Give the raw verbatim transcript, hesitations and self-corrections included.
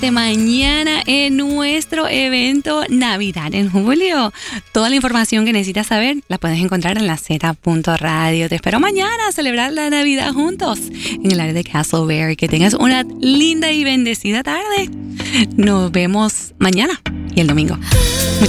verte mañana en nuestro evento Navidad en Julio. Toda la información que necesitas saber la puedes encontrar en la Z punto radio. Te espero mañana a celebrar la Navidad juntos en el área de Castleberry. Que tengas una linda y bendecida tarde. Nos vemos mañana y el domingo. Muchas